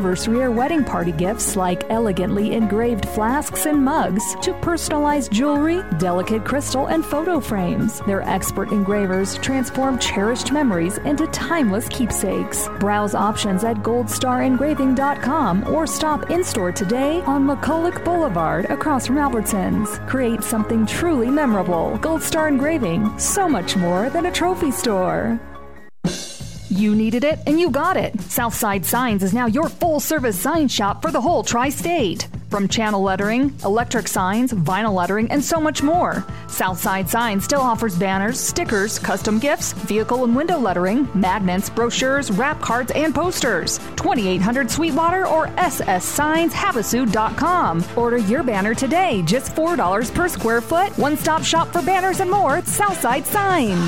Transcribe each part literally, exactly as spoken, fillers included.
anniversary or wedding party gifts like elegantly engraved flasks and mugs to personalized jewelry, delicate crystal, and photo frames. Their expert engravers transform cherished memories into timeless keepsakes. Browse options at gold star engraving dot com or stop in-store today on McCulloch Boulevard across from Albertsons. Create something truly memorable. Gold Star Engraving, so much more than a trophy store. You needed it, and you got it. Southside Signs is now your full-service sign shop for the whole tri-state. From channel lettering, electric signs, vinyl lettering, and so much more. Southside Signs still offers banners, stickers, custom gifts, vehicle and window lettering, magnets, brochures, wrap cards, and posters. twenty-eight hundred Sweetwater or s s signs havasu dot com. Order your banner today, just four dollars per square foot. One-stop shop for banners and more at Southside Signs.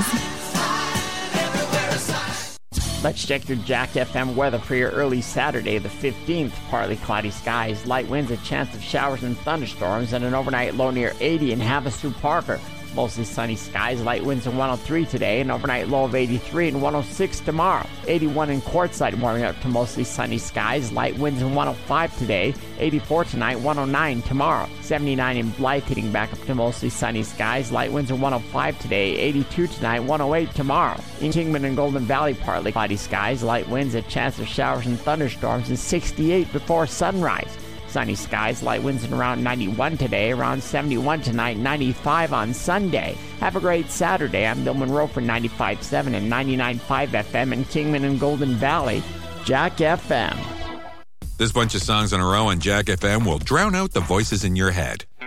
Let's check your Jack F M weather for your early Saturday, the fifteenth. Partly cloudy skies, light winds, a chance of showers and thunderstorms, and an overnight low near eighty in Havasu Parker. Mostly sunny skies, light winds at one oh three today, an overnight low of eighty-three and one oh six tomorrow. eighty-one in Quartzsite, warming up to mostly sunny skies, light winds at one oh five today, eighty-four tonight, one oh nine tomorrow. seventy-nine in Blythe, heating back up to mostly sunny skies, light winds at one oh five today, eighty-two tonight, one oh eight tomorrow. In Kingman and Golden Valley, partly cloudy skies, light winds, a chance of showers and thunderstorms, and sixty-eight before sunrise. Sunny skies, light winds at around ninety-one today, around seventy-one tonight, ninety-five on Sunday. Have a great Saturday. I'm Bill Monroe for ninety-five point seven and ninety-nine point five F M in Kingman and Golden Valley. Jack F M. This bunch of songs in a row on Jack F M will drown out the voices in your head.